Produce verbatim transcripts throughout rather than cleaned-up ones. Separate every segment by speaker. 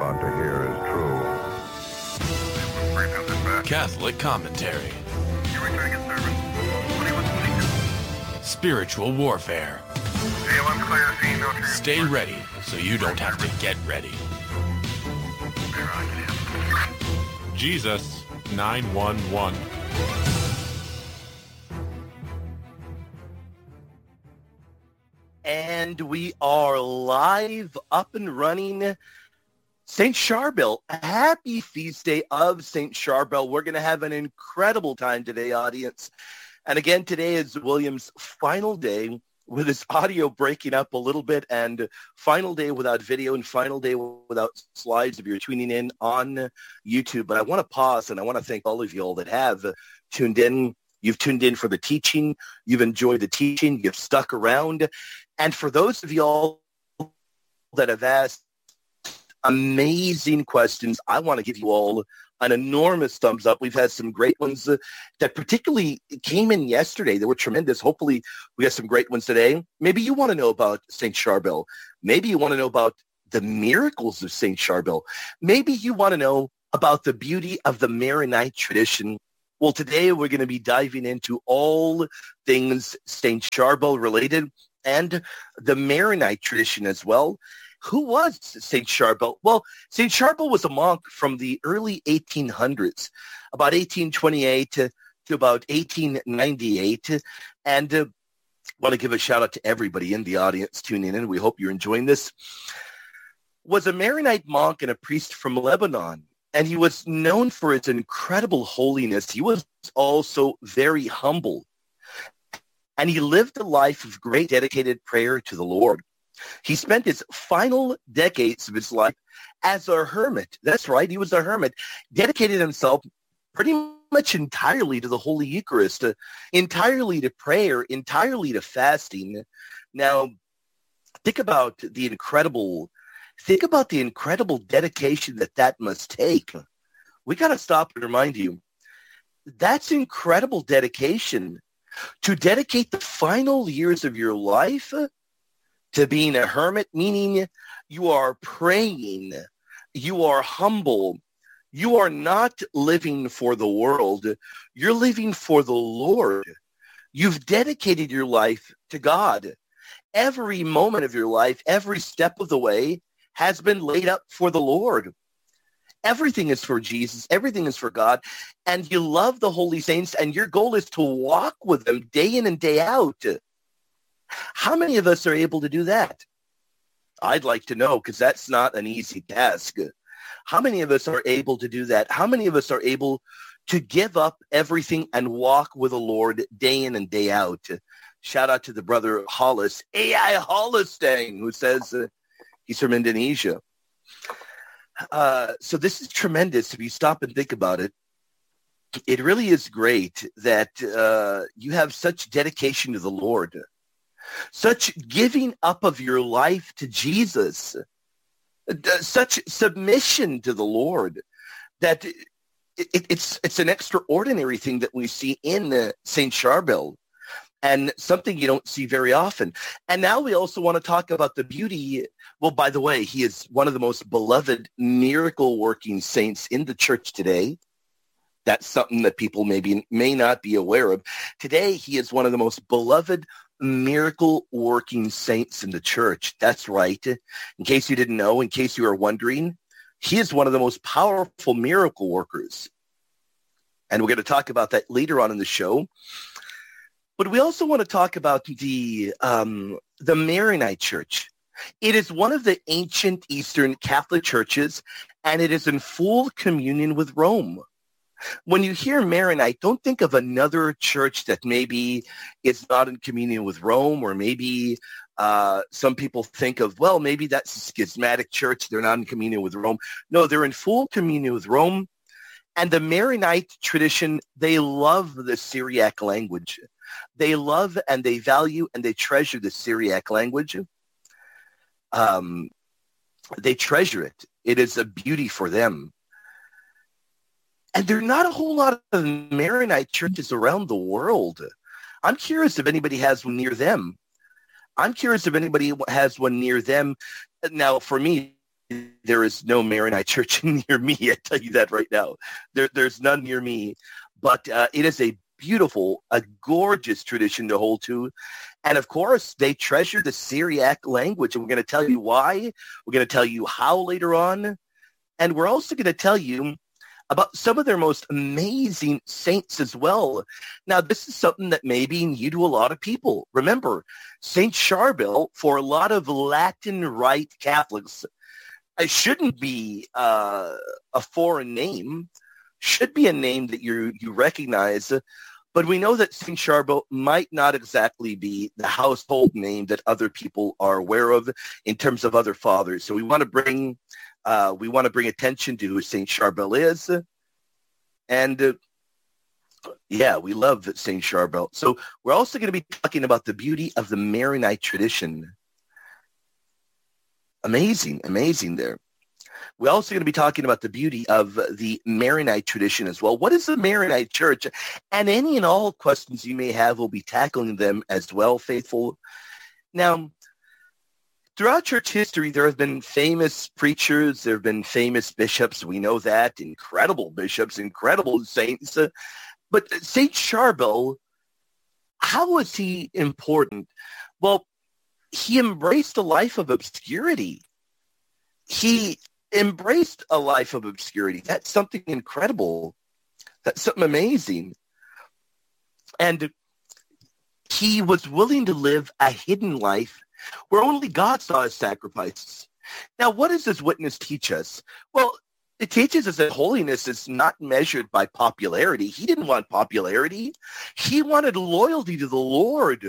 Speaker 1: about to hear is true.
Speaker 2: Catholic commentary. Spiritual warfare. Stay ready so you don't have to get ready.
Speaker 3: Jesus nine one one.
Speaker 4: And we are live, up and running. Saint Charbel, happy feast day of Saint Charbel. We're going to have an incredible time today, audience. And again, today is William's final day with his audio breaking up a little bit, and final day without video and final day without slides if you're tuning in on YouTube. But I want to pause, and I want to thank all of you all that have tuned in. You've tuned in for the teaching. You've enjoyed the teaching. You've stuck around. And for those of y'all that have asked amazing questions, I want to give you all an enormous thumbs up. We've had some great ones uh, that particularly came in yesterday. They were tremendous. Hopefully we have some great ones today. Maybe you want to know about Saint Charbel. Maybe you want to know about the miracles of Saint Charbel. Maybe you want to know about the beauty of the Maronite tradition. Well, today we're going to be diving into all things Saint Charbel related and the Maronite tradition as well. Who was Saint Charbel? Well, Saint Charbel was a monk from the early eighteen hundreds, about eighteen twenty-eight to, to about eighteen ninety-eight. And uh, want to give a shout out to everybody in the audience tuning in. We hope you're enjoying this. Was a Maronite monk and a priest from Lebanon. And he was known for his incredible holiness. He was also very humble. And he lived a life of great dedicated prayer to the Lord. He spent his final decades of his life as a hermit. That's right, he was a hermit. Dedicated himself pretty much entirely to the Holy Eucharist, uh, entirely to prayer, entirely to fasting. Now, think about the incredible Think about the incredible dedication that that must take. We got to stop and remind you, that's incredible dedication. To dedicate the final years of your life to being a hermit, meaning you are praying, you are humble, you are not living for the world, you're living for the Lord. You've dedicated your life to God. Every moment of your life, every step of the way, has been laid up for the Lord. Everything is for Jesus. Everything is for God. And you love the holy saints, and your goal is to walk with them day in and day out. How many of us are able to do that? I'd like to know, because that's not an easy task. How many of us are able to do that? How many of us are able to give up everything and walk with the Lord day in and day out? Shout out to the brother Hollis, A I Hollistang, who says... Uh, He's from Indonesia. Uh, so this is tremendous. If you stop and think about it, it really is great that uh, you have such dedication to the Lord, such giving up of your life to Jesus, uh, such submission to the Lord, that it, it, it's it's an extraordinary thing that we see in uh, Saint Charbel. And something you don't see very often. And now we also want to talk about the beauty. Well, by the way, he is one of the most beloved miracle-working saints in the church today. That's something that people maybe may not be aware of. Today, he is one of the most beloved miracle-working saints in the church. That's right. In case you didn't know, in case you were wondering, he is one of the most powerful miracle workers. And we're going to talk about that later on in the show. But we also want to talk about the um, the Maronite Church. It is one of the ancient Eastern Catholic churches, and it is in full communion with Rome. When you hear Maronite, don't think of another church that maybe is not in communion with Rome, or maybe uh, some people think of, well, maybe that's a schismatic church. They're not in communion with Rome. No, they're in full communion with Rome. And the Maronite tradition, they love the Syriac language. They love and they value and they treasure the Syriac language. Um, they treasure it. It is a beauty for them. And there are not a whole lot of Maronite churches around the world. I'm curious if anybody has one near them. I'm curious if anybody has one near them. Now, for me, there is no Maronite church near me. I tell you that right now. There, there's none near me. But uh, it is a beautiful, a gorgeous tradition to hold to. And of course, they treasure the Syriac language. And we're going to tell you why. We're going to tell you how later on. And we're also going to tell you about some of their most amazing saints as well. Now, this is something that may be new to a lot of people. Remember, Saint Charbel, for a lot of Latin Rite Catholics, it shouldn't be uh, a foreign name, should be a name that you you recognize. But we know that Saint Charbel might not exactly be the household name that other people are aware of in terms of other fathers. So we want to bring uh, we want to bring attention to who Saint Charbel is, and uh, yeah, we love Saint Charbel. So we're also going to be talking about the beauty of the Maronite tradition. Amazing, amazing there. We're also going to be talking about the beauty of the Maronite tradition as well. What is the Maronite church? And any and all questions you may have, we'll be tackling them as well, faithful. Now, throughout church history, there have been famous preachers. There have been famous bishops. We know that. Incredible bishops, incredible saints. Uh, but Saint Charbel, how was he important? Well, he embraced a life of obscurity. He embraced a life of obscurity. That's something incredible. That's something amazing. And he was willing to live a hidden life where only God saw his sacrifices. Now, what does this witness teach us? Well, it teaches us that holiness is not measured by popularity. He didn't want popularity. He wanted loyalty to the Lord.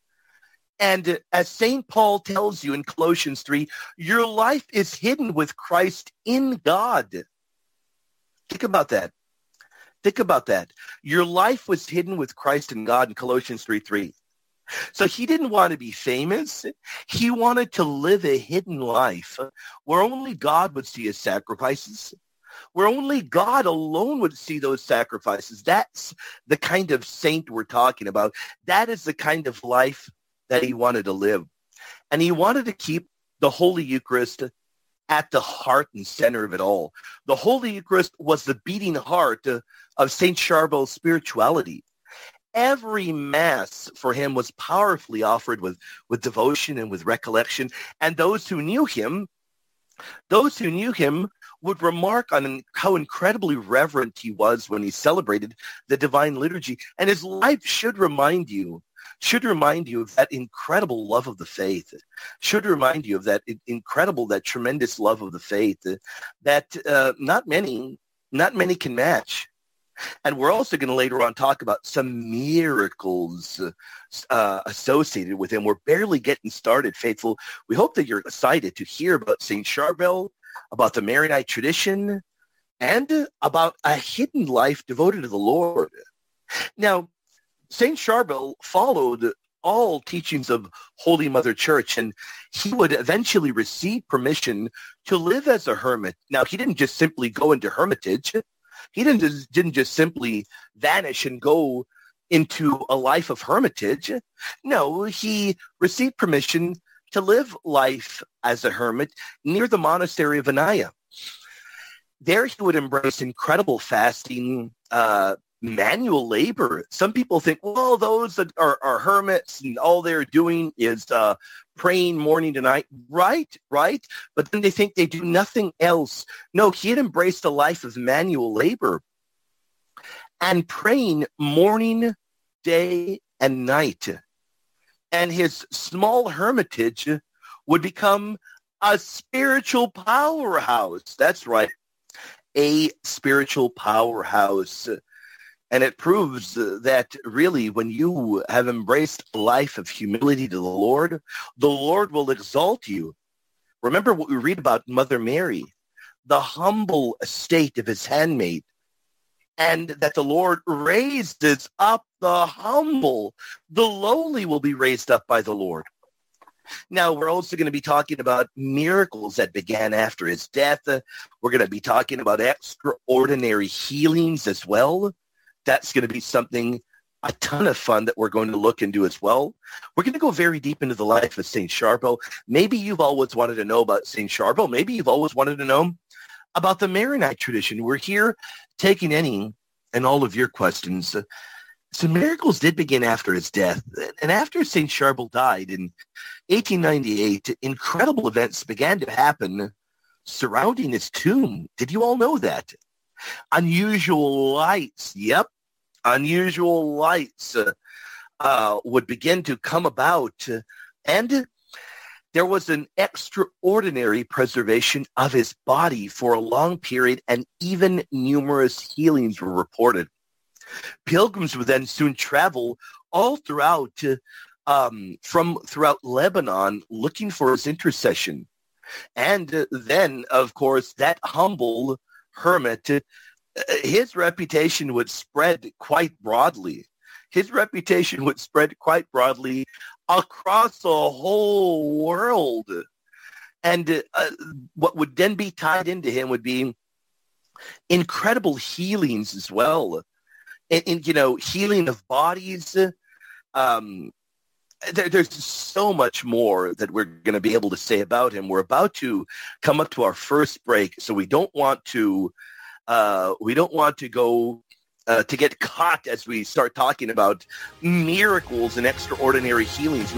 Speaker 4: And as Saint Paul tells you in Colossians three, your life is hidden with Christ in God. Think about that. Think about that. Your life was hidden with Christ in God in Colossians three three. So he didn't want to be famous. He wanted to live a hidden life where only God would see his sacrifices, where only God alone would see those sacrifices. That's the kind of saint we're talking about. That is the kind of life that he wanted to live. And he wanted to keep the Holy Eucharist at the heart and center of it all. The Holy Eucharist was the beating heart of Saint Charbel's spirituality. Every Mass for him was powerfully offered with, with devotion and with recollection. And those who knew him, those who knew him would remark on how incredibly reverent he was when he celebrated the Divine Liturgy. And his life should remind you should remind you of that incredible love of the faith, should remind you of that incredible, that tremendous love of the faith that uh, not many, not many can match. And we're also going to later on talk about some miracles uh, associated with him. We're barely getting started, faithful. We hope that you're excited to hear about Saint Charbel, about the Maronite tradition, and about a hidden life devoted to the Lord. Now, Saint Charbel followed all teachings of Holy Mother Church, and he would eventually receive permission to live as a hermit. Now, he didn't just simply go into hermitage. He didn't just, didn't just simply vanish and go into a life of hermitage. No, he received permission to live life as a hermit near the monastery of Anaya. There he would embrace incredible fasting, uh, manual labor. Some people think, well, those that are, are hermits and all they're doing is uh, praying morning to night. Right, right. But then they think they do nothing else. No, he had embraced a life of manual labor and praying morning, day, and night. And his small hermitage would become a spiritual powerhouse. That's right. A spiritual powerhouse. And it proves that really when you have embraced a life of humility to the Lord, the Lord will exalt you. Remember what we read about Mother Mary, the humble estate of his handmaid, and that the Lord raises up the humble. The lowly will be raised up by the Lord. Now, we're also going to be talking about miracles that began after his death. We're going to be talking about extraordinary healings as well. That's going to be something a ton of fun that we're going to look into as well. We're going to go very deep into the life of Saint Charbel. Maybe you've always wanted to know about Saint Charbel. Maybe you've always wanted to know about the Maronite tradition. We're here taking any and all of your questions. So miracles did begin after his death. And after Saint Charbel died in eighteen ninety-eight, incredible events began to happen surrounding his tomb. Did you all know that? Unusual lights, yep, unusual lights uh, uh, would begin to come about. Uh, and there was an extraordinary preservation of his body for a long period, and even numerous healings were reported. Pilgrims would then soon travel all throughout, uh, um, from throughout Lebanon, looking for his intercession. And uh, then, of course, that humble hermit, uh, his reputation would spread quite broadly. His reputation would spread quite broadly across the whole world. And uh, what would then be tied into him would be incredible healings as well. And, and you know, healing of bodies. Um, there, there's so much more that we're going to be able to say about him. We're about to come up to our first break, so we don't want to uh, we don't want to go uh, to get caught as we start talking about miracles and extraordinary healings.